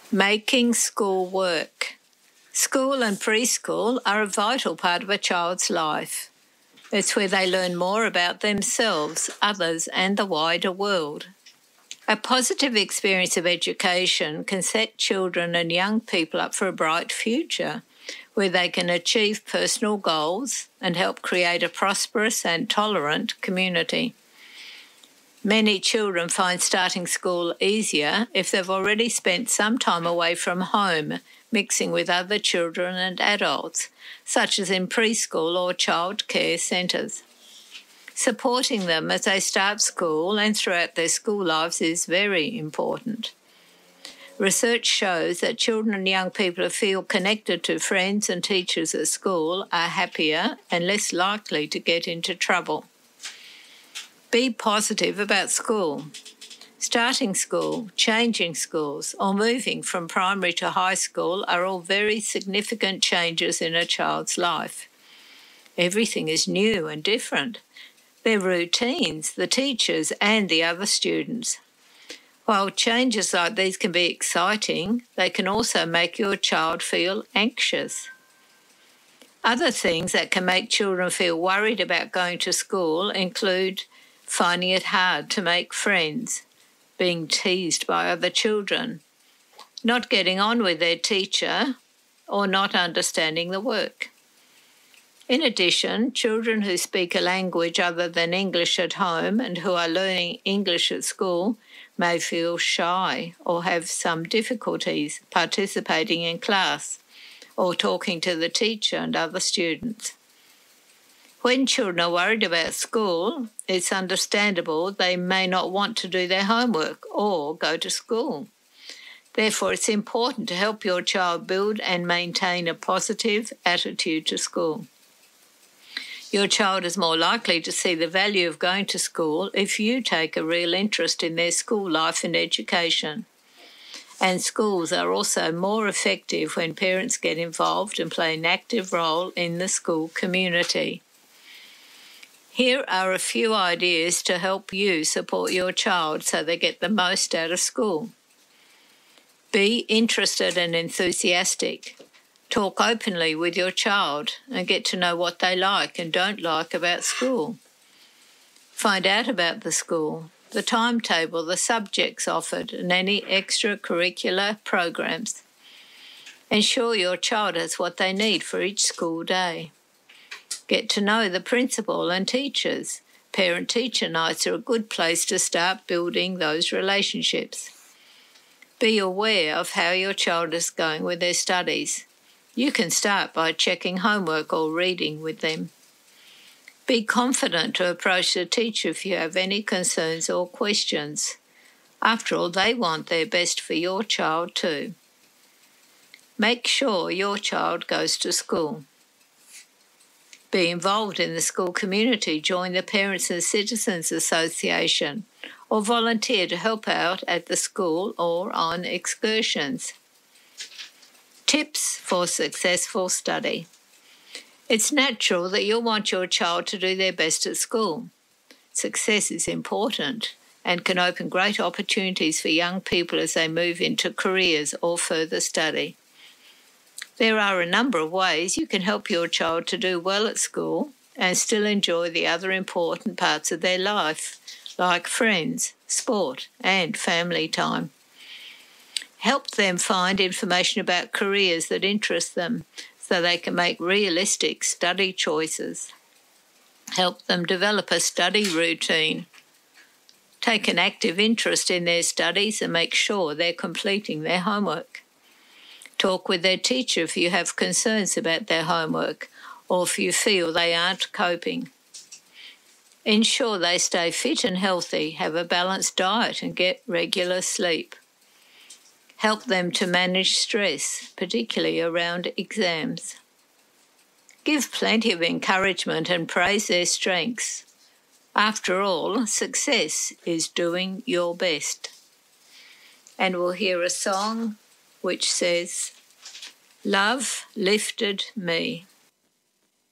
Making school work. School and preschool are a vital part of a child's life. It's where they learn more about themselves, others, and the wider world. A positive experience of education can set children and young people up for a bright future, where they can achieve personal goals and help create a prosperous and tolerant community. Many children find starting school easier if they've already spent some time away from home, mixing with other children and adults, such as in preschool or child care centres. Supporting them as they start school and throughout their school lives is very important. Research shows that children and young people who feel connected to friends and teachers at school are happier and less likely to get into trouble. Be positive about school. Starting school, changing schools, or moving from primary to high school are all very significant changes in a child's life. Everything is new and different. Their routines, the teachers, and the other students. While changes like these can be exciting, they can also make your child feel anxious. Other things that can make children feel worried about going to school include finding it hard to make friends, being teased by other children, not getting on with their teacher, or not understanding the work. In addition, children who speak a language other than English at home and who are learning English at school may feel shy or have some difficulties participating in class or talking to the teacher and other students. When children are worried about school, it's understandable they may not want to do their homework or go to school. Therefore, it's important to help your child build and maintain a positive attitude to school. Your child is more likely to see the value of going to school if you take a real interest in their school life and education. And schools are also more effective when parents get involved and play an active role in the school community. Here are a few ideas to help you support your child so they get the most out of school. Be interested and enthusiastic. Talk openly with your child and get to know what they like and don't like about school. Find out about the school, the timetable, the subjects offered, and any extracurricular programs. Ensure your child has what they need for each school day. Get to know the principal and teachers. Parent-teacher nights are a good place to start building those relationships. Be aware of how your child is going with their studies. You can start by checking homework or reading with them. Be confident to approach the teacher if you have any concerns or questions. After all, they want their best for your child too. Make sure your child goes to school. Be involved in the school community, join the Parents and Citizens Association, or volunteer to help out at the school or on excursions. Tips for successful study. It's natural that you'll want your child to do their best at school. Success is important and can open great opportunities for young people as they move into careers or further study. There are a number of ways you can help your child to do well at school and still enjoy the other important parts of their life, like friends, sport, and family time. Help them find information about careers that interest them so they can make realistic study choices. Help them develop a study routine. Take an active interest in their studies and make sure they're completing their homework. Talk with their teacher if you have concerns about their homework or if you feel they aren't coping. Ensure they stay fit and healthy, have a balanced diet and get regular sleep. Help them to manage stress, particularly around exams. Give plenty of encouragement and praise their strengths. After all, success is doing your best. And we'll hear a song which says, "Love lifted me."